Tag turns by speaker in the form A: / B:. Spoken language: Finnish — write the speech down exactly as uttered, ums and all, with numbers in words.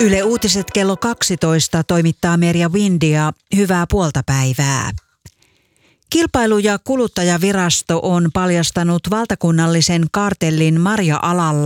A: Yle Uutiset kello kaksitoista toimittaa Merja Windia. Hyvää puolta päivää. Kilpailu- ja kuluttajavirasto on paljastanut valtakunnallisen kartellin marja-alalla.